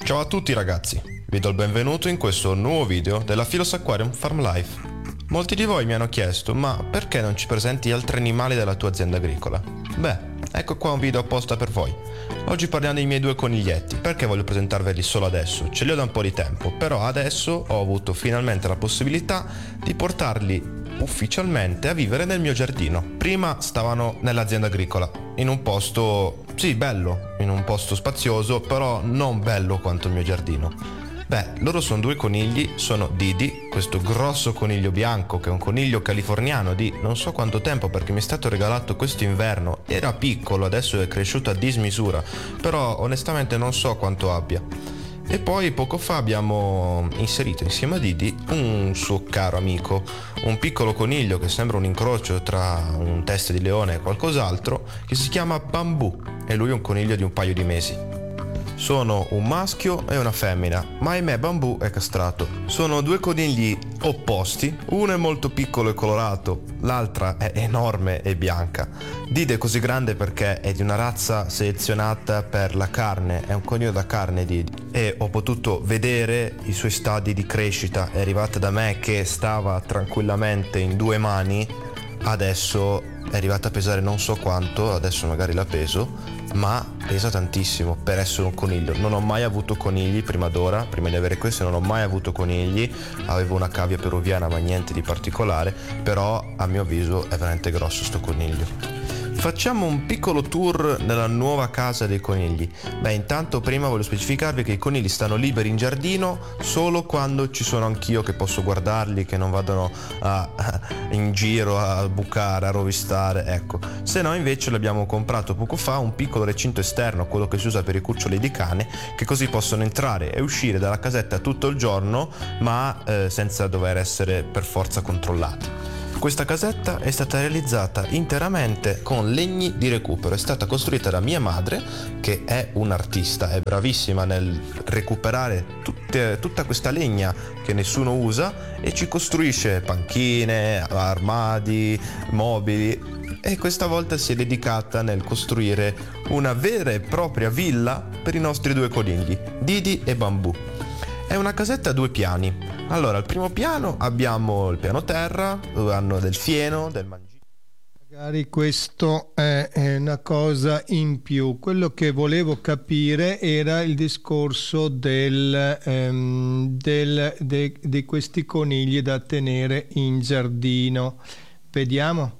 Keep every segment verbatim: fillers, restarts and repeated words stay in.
Ciao a tutti ragazzi, vi do il benvenuto in questo nuovo video della Philos Aquarium Farm Life. Molti di voi mi hanno chiesto, ma perché non ci presenti altri animali della tua azienda agricola? Beh, ecco qua un video apposta per voi. Oggi parliamo dei miei due coniglietti. Perché voglio presentarveli solo adesso? Ce li ho da un po' di tempo, però adesso ho avuto finalmente la possibilità di portarli ufficialmente a vivere nel mio giardino. Prima stavano nell'azienda agricola, in un posto, sì, bello, in un posto spazioso, però non bello quanto il mio giardino. Beh, loro sono due conigli, sono Didi, questo grosso coniglio bianco che è un coniglio californiano di non so quanto tempo perché mi è stato regalato questo inverno, era piccolo, adesso è cresciuto a dismisura, però onestamente non so quanto abbia. E poi poco fa abbiamo inserito insieme a Didi un suo caro amico, un piccolo coniglio che sembra un incrocio tra un testa di leone e qualcos'altro, che si chiama Bambù, e lui è un coniglio di un paio di mesi. Sono un maschio e una femmina, ma ahimè Bambù è castrato. Sono due conigli opposti, uno è molto piccolo e colorato, l'altra è enorme e bianca. Didi è così grande perché è di una razza selezionata per la carne, è un coniglio da carne Didi, e ho potuto vedere i suoi stadi di crescita. È arrivata da me che stava tranquillamente in due mani, adesso è arrivata a pesare non so quanto, adesso magari la peso, ma pesa tantissimo per essere un coniglio. Non ho mai avuto conigli prima d'ora, prima di avere questo non ho mai avuto conigli, avevo una cavia peruviana ma niente di particolare, però a mio avviso è veramente grosso sto coniglio. Facciamo un piccolo tour nella nuova casa dei conigli. Beh, intanto prima voglio specificarvi che i conigli stanno liberi in giardino solo quando ci sono anch'io che posso guardarli, che non vadano a, a, in giro a bucare, a rovistare, ecco. Se no invece l'abbiamo comprato poco fa un piccolo recinto esterno, quello che si usa per i cuccioli di cane, che così possono entrare e uscire dalla casetta tutto il giorno, ma eh, senza dover essere per forza controllati. Questa casetta è stata realizzata interamente con legni di recupero, è stata costruita da mia madre che è un'artista, è bravissima nel recuperare tutte, tutta questa legna che nessuno usa e ci costruisce panchine, armadi, mobili, e questa volta si è dedicata nel costruire una vera e propria villa per i nostri due conigli, Didi e Bambù. È una casetta a due piani. Allora, al primo piano abbiamo il piano terra, dove hanno del fieno, del mangime. Magari questo è una cosa in più. Quello che volevo capire era il discorso del, ehm, del, de, di questi conigli da tenere in giardino. Vediamo.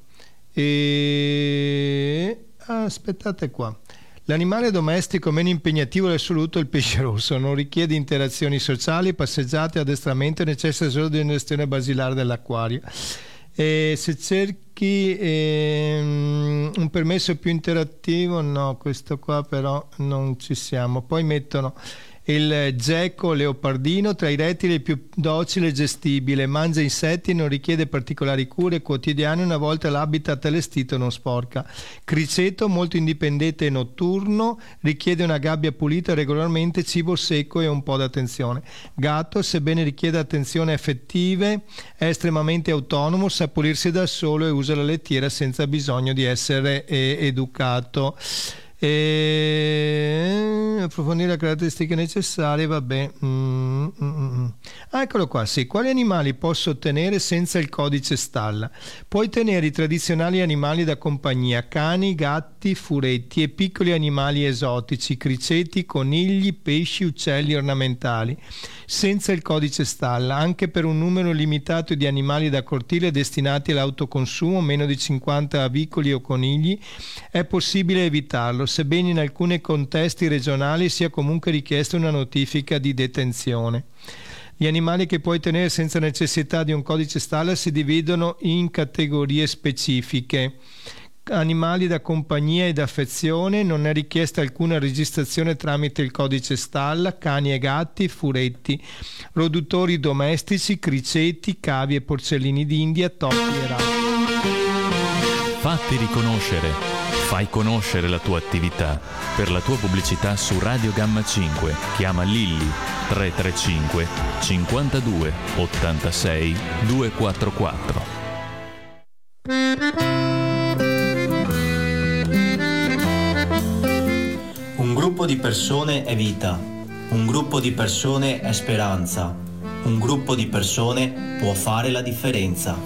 E... aspettate qua. L'animale domestico meno impegnativo in assoluto è il pesce rosso, non richiede interazioni sociali, passeggiate, addestramento, necessita solo di una gestione basilare dell'acquario. E se cerchi ehm, un permesso più interattivo, no, questo qua però non ci siamo. Poi mettono il geco leopardino, tra i rettili più docile e gestibile, mangia insetti e non richiede particolari cure quotidiane, una volta l'habitat allestito non sporca. Criceto, molto indipendente e notturno, richiede una gabbia pulita regolarmente, cibo secco e un po' d'attenzione. Gatto, sebbene richieda attenzioni affettive, è estremamente autonomo, sa pulirsi da solo e usa la lettiera senza bisogno di essere eh, educato. E approfondire le caratteristiche necessarie, vabbè. Mm, mm, mm. Ah, eccolo qua, sì. Quali animali posso ottenere senza il codice stalla? Puoi tenere i tradizionali animali da compagnia, cani, gatti, furetti e piccoli animali esotici, criceti, conigli, pesci, uccelli ornamentali, senza il codice stalla, anche per un numero limitato di animali da cortile destinati all'autoconsumo, meno di cinquanta avicoli o conigli, è possibile evitarlo, sebbene in alcuni contesti regionali sia comunque richiesta una notifica di detenzione. Gli animali che puoi tenere senza necessità di un codice stalla si dividono in categorie specifiche. Animali da compagnia ed affezione, non è richiesta alcuna registrazione tramite il codice stalla, cani e gatti, furetti, roduttori domestici, criceti, cavi e porcellini d'India, topi e ratti. Fatti riconoscere. Fai conoscere la tua attività. Per la tua pubblicità su Radio Gamma cinque chiama Lilli tre tre cinque cinquantadue ottantasei duecentoquarantaquattro. Un gruppo di persone è vita, Un gruppo di persone è speranza. Un gruppo di persone può fare la differenza.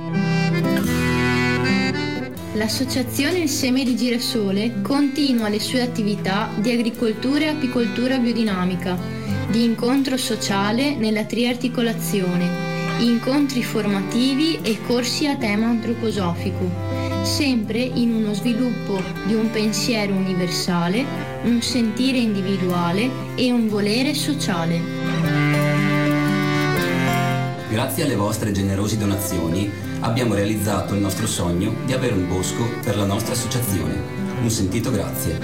L'associazione Il Seme di Girasole continua le sue attività di agricoltura e apicoltura biodinamica, di incontro sociale nella triarticolazione, incontri formativi e corsi a tema antroposofico, sempre in uno sviluppo di un pensiero universale, un sentire individuale e un volere sociale. Grazie alle vostre generose donazioni abbiamo realizzato il nostro sogno di avere un bosco per la nostra associazione. Un sentito grazie.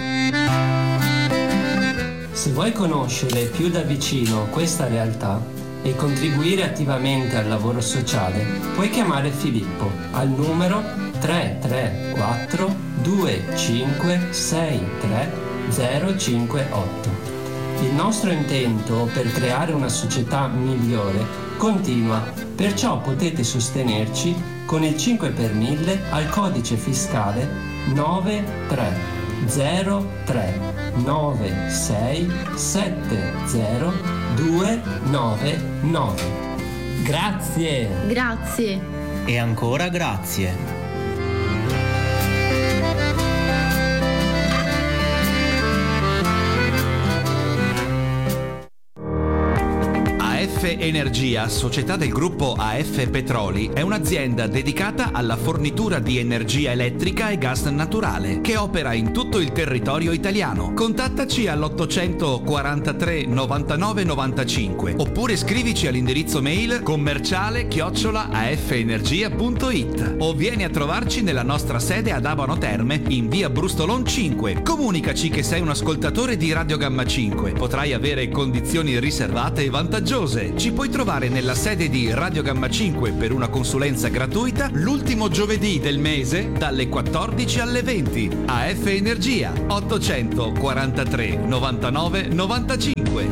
Se vuoi conoscere più da vicino questa realtà e contribuire attivamente al lavoro sociale, puoi chiamare Filippo al numero tre tre quattro due cinque sei tre zero cinque otto. Il nostro intento per creare una società migliore continua, perciò potete sostenerci con il cinque per mille al codice fiscale nove tre zero tre nove sei sette zero due nove nove. Grazie! Grazie! E ancora grazie! A F Energia, società del gruppo A F Petroli, è un'azienda dedicata alla fornitura di energia elettrica e gas naturale, che opera in tutto il territorio italiano. Contattaci all'ottocentoquarantatré novantanove novantacinque oppure scrivici all'indirizzo mail commerciale chiocciola afenergia punto it o vieni a trovarci nella nostra sede ad Abano Terme in via Brustolon cinque. Comunicaci che sei un ascoltatore di Radio Gamma cinque. Potrai avere condizioni riservate e vantaggiose. Ci puoi trovare nella sede di Radio Gamma cinque per una consulenza gratuita l'ultimo giovedì del mese dalle quattordici alle venti. A F Energia ottocentoquarantatré novantanove novantacinque.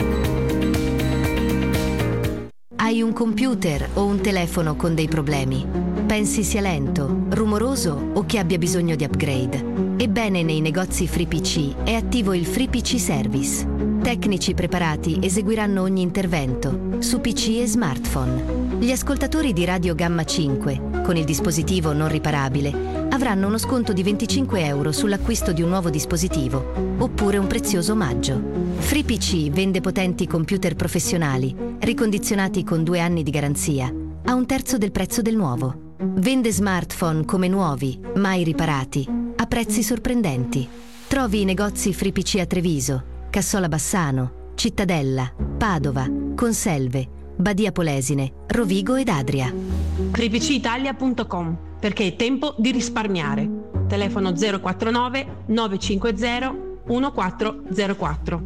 Hai un computer o un telefono con dei problemi? Pensi sia lento, rumoroso o che abbia bisogno di upgrade? Ebbene, nei negozi FreePC è attivo il FreePC Service. Tecnici preparati eseguiranno ogni intervento su P C e smartphone. Gli ascoltatori di Radio Gamma cinque, con il dispositivo non riparabile, avranno uno sconto di venticinque euro sull'acquisto di un nuovo dispositivo, oppure un prezioso omaggio. FreePC vende potenti computer professionali, ricondizionati con due anni di garanzia, a un terzo del prezzo del nuovo. Vende smartphone come nuovi, mai riparati, a prezzi sorprendenti. Trovi i negozi FreePC a Treviso, Cassola Bassano, Cittadella, Padova, Conselve, Badia Polesine, Rovigo ed Adria. free p c italia punto com, perché è tempo di risparmiare. Telefono zero quattro nove nove cinque zero uno quattro zero quattro.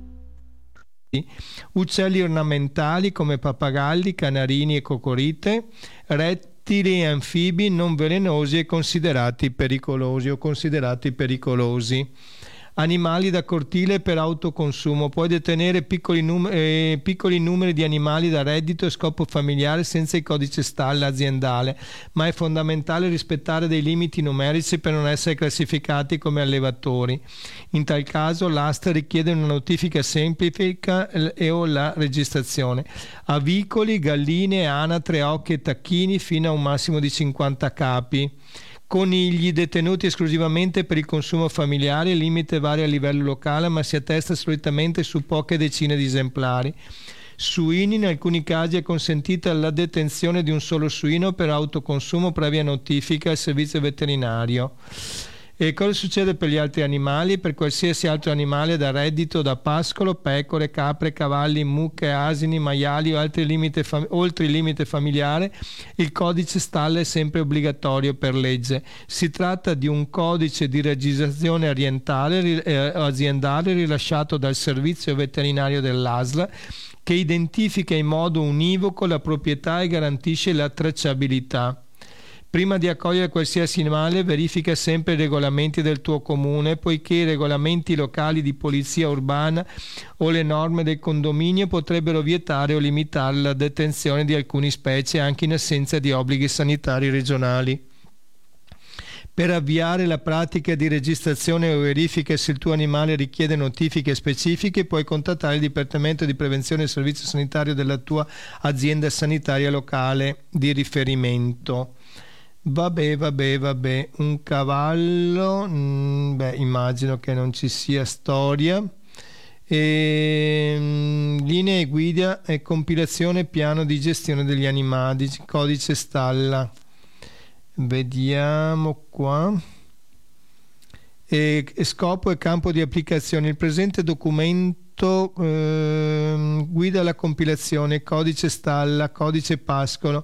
Uccelli ornamentali come pappagalli, canarini e cocorite, rettili e anfibi non velenosi e considerati pericolosi o considerati pericolosi. Animali da cortile per autoconsumo. Puoi detenere piccoli, num- eh, piccoli numeri di animali da reddito e scopo familiare senza il codice stalla aziendale, ma è fondamentale rispettare dei limiti numerici per non essere classificati come allevatori. In tal caso l'A S T richiede una notifica semplice e o la registrazione. Avicoli, galline, anatre, occhi e tacchini fino a un massimo di cinquanta capi. Conigli detenuti esclusivamente per il consumo familiare, il limite varia a livello locale ma si attesta solitamente su poche decine di esemplari. Suini, in alcuni casi è consentita la detenzione di un solo suino per autoconsumo previa notifica al servizio veterinario. E cosa succede per gli altri animali? Per qualsiasi altro animale da reddito, da pascolo, pecore, capre, cavalli, mucche, asini, maiali o altri limite fam- oltre il limite familiare, il codice stalla è sempre obbligatorio per legge. Si tratta di un codice di registrazione orientale, eh, aziendale rilasciato dal servizio veterinario dell'A S L che identifica in modo univoco la proprietà e garantisce la tracciabilità. Prima di accogliere qualsiasi animale, verifica sempre i regolamenti del tuo comune, poiché i regolamenti locali di polizia urbana o le norme del condominio potrebbero vietare o limitare la detenzione di alcune specie anche in assenza di obblighi sanitari regionali. Per avviare la pratica di registrazione o verifica se il tuo animale richiede notifiche specifiche, puoi contattare il Dipartimento di Prevenzione e Servizio Sanitario della tua azienda sanitaria locale di riferimento. Vabbè, vabbè, vabbè, un cavallo, mh, beh, immagino che non ci sia storia. E, mh, linee guida e compilazione piano di gestione degli animali, codice stalla. Vediamo qua. E, e scopo e campo di applicazione. Il presente documento eh, guida la compilazione, codice stalla, codice pascolo.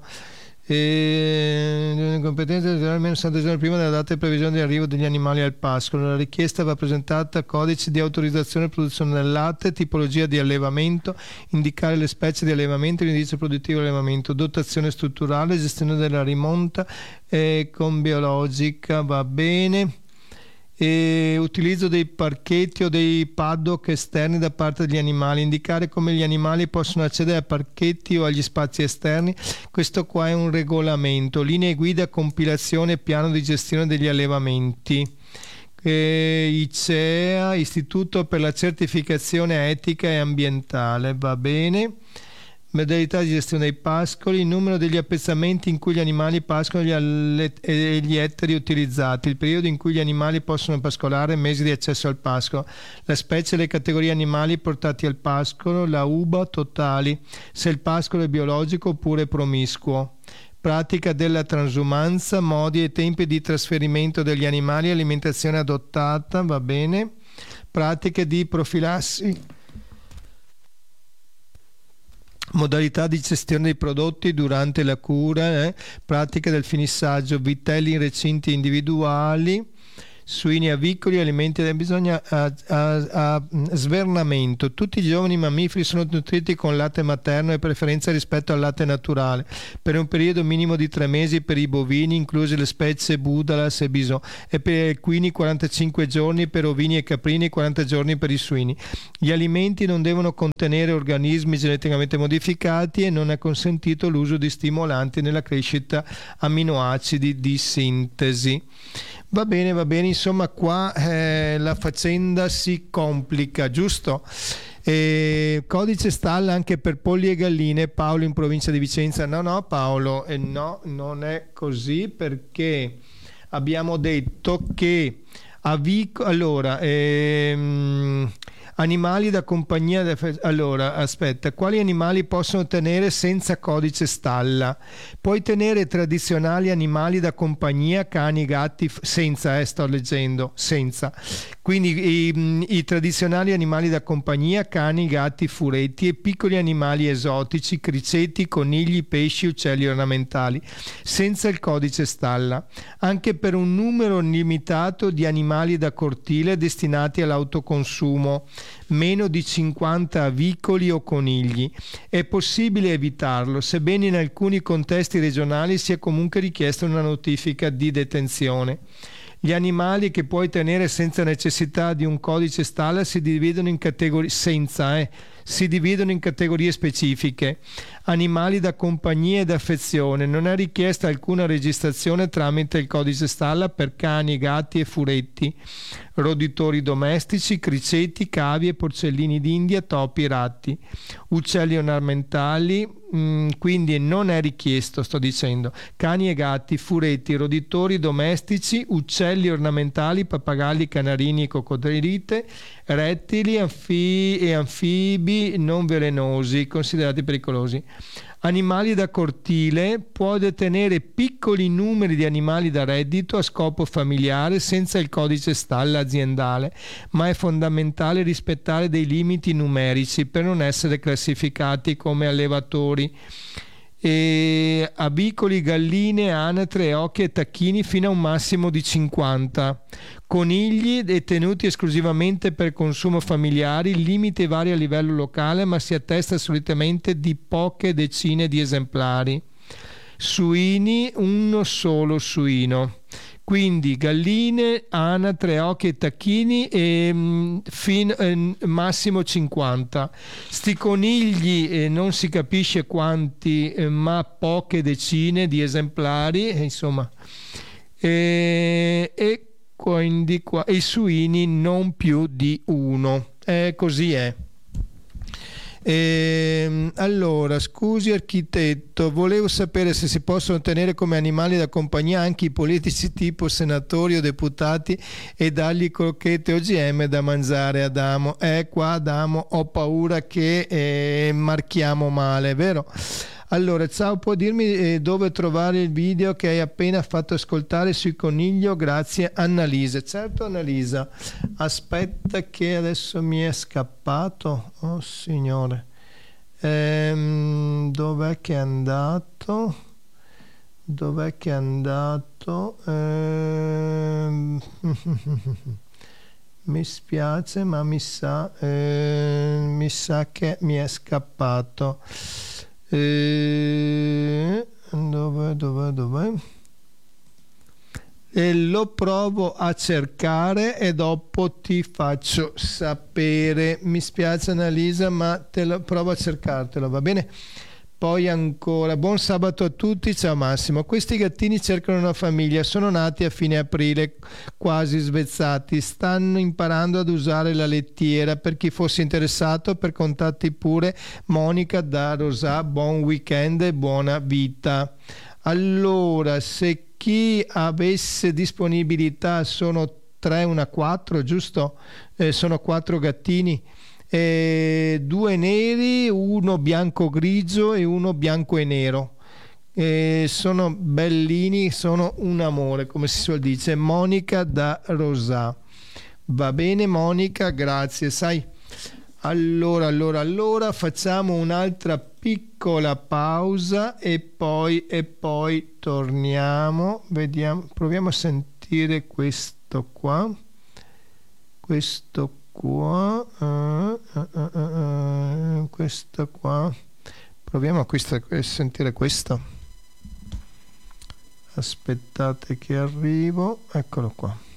E competenze almeno sessanta giorni prima della data di previsione di arrivo degli animali al pascolo. La richiesta va presentata a codice di autorizzazione di produzione del latte, tipologia di allevamento, indicare le specie di allevamento, l'indice produttivo di allevamento, dotazione strutturale, gestione della rimonta eh, con biologica, va bene. E utilizzo dei parchetti o dei paddock esterni da parte degli animali, indicare come gli animali possono accedere a parchetti o agli spazi esterni. Questo qua è un regolamento. Linee guida, compilazione, piano di gestione degli allevamenti. E I C E A, Istituto per la certificazione etica e ambientale, va bene. Modalità di gestione dei pascoli, il numero degli appezzamenti in cui gli animali pascolano e gli ettari utilizzati, il periodo in cui gli animali possono pascolare, mesi di accesso al pascolo, la specie e le categorie animali portati al pascolo, la U B A totali, se il pascolo è biologico oppure promiscuo. Pratica della transumanza, modi e tempi di trasferimento degli animali, alimentazione adottata, va bene. Pratiche di profilassi, modalità di gestione dei prodotti durante la cura, eh? Pratica del finissaggio, vitelli in recinti individuali, suini avicoli, alimenti da bisogna a, a, a svernamento. Tutti i giovani mammiferi sono nutriti con latte materno e preferenza rispetto al latte naturale per un periodo minimo di tre mesi per i bovini, incluse le specie Budalas e Bison, e per i equini quarantacinque giorni, per ovini e caprini quaranta giorni per i suini. Gli alimenti non devono contenere organismi geneticamente modificati e non è consentito l'uso di stimolanti nella crescita aminoacidi di sintesi. Va bene, va bene, insomma qua eh, la faccenda si complica, giusto? E codice stalla anche per polli e galline. Paolo in provincia di Vicenza. No, no Paolo, eh, no, non è così, perché abbiamo detto che avico, allora, ehm, animali da compagnia, allora aspetta, quali animali possono tenere senza codice stalla? Puoi tenere tradizionali animali da compagnia, cani, gatti, senza, eh, sto leggendo, senza. Quindi i, i tradizionali animali da compagnia, cani, gatti, furetti, e piccoli animali esotici, criceti, conigli, pesci, uccelli ornamentali, senza il codice stalla. Anche per un numero limitato di animali da cortile destinati all'autoconsumo, meno di cinquanta avicoli o conigli. È possibile evitarlo, sebbene in alcuni contesti regionali sia comunque richiesta una notifica di detenzione. Gli animali che puoi tenere senza necessità di un codice stalla si dividono in categorie senza, eh, si dividono in categorie specifiche. Animali da compagnia ed affezione. Non è richiesta alcuna registrazione tramite il codice stalla per cani, gatti e furetti, roditori domestici, criceti, cavi e porcellini d'India, topi e ratti. Uccelli ornamentali, mh, quindi non è richiesto, sto dicendo, cani e gatti, furetti, roditori domestici, uccelli ornamentali, pappagalli, canarini e coccodrilite, rettili anfi- e anfibi non velenosi, considerati pericolosi. Animali da cortile. Può detenere piccoli numeri di animali da reddito a scopo familiare senza il codice stalla aziendale, ma è fondamentale rispettare dei limiti numerici per non essere classificati come allevatori. E avicoli, galline, anatre, occhi e tacchini fino a un massimo di cinquanta. Conigli detenuti esclusivamente per consumo familiare, il limite varia a livello locale ma si attesta solitamente di poche decine di esemplari. Suini, uno solo suino. Quindi galline, anatre, occhi e tacchini e fin, eh, massimo cinquanta. Sti conigli eh, non si capisce quanti, eh, ma poche decine di esemplari, eh, insomma. e, e quindi qua i suini non più di uno. Eh, così è. E, allora, scusi architetto, volevo sapere se si possono tenere come animali da compagnia anche i politici tipo senatori o deputati e dargli crocchette O G M da mangiare. Adamo, eh qua Adamo ho paura che eh, marchiamo male, vero? Allora, ciao, può dirmi eh, dove trovare il video che hai appena fatto ascoltare sui coniglio? Grazie, Annalisa. Certo, Annalisa. Aspetta che adesso mi è scappato. Oh, signore. Ehm, dov'è che è andato? Dov'è che è andato? Ehm... mi spiace, ma mi sa, eh, mi sa che mi è scappato. Eh, dove, dove, dove? E lo provo a cercare e dopo ti faccio sapere. Mi spiace Annalisa, ma te lo provo a cercartelo, va bene? Poi ancora, buon sabato a tutti, ciao Massimo. Questi gattini cercano una famiglia, sono nati a fine aprile, quasi svezzati, stanno imparando ad usare la lettiera. Per chi fosse interessato, per contatti pure Monica da Rosà, buon weekend e buona vita. Allora, se chi avesse disponibilità, sono tre, una quattro, giusto? Eh, sono quattro gattini. Eh, due neri, uno bianco grigio e uno bianco e nero. Eh, sono bellini, sono un amore, come si suol dire. Monica da Rosà. Va bene Monica, grazie. Sai, allora, allora, allora facciamo un'altra piccola pausa e poi, e poi torniamo. Vediamo, proviamo a sentire questo qua. Questo qua. Qua, uh, uh, uh, uh, questo qua, proviamo a, questa, a sentire questo. Aspettate che arrivo, eccolo qua.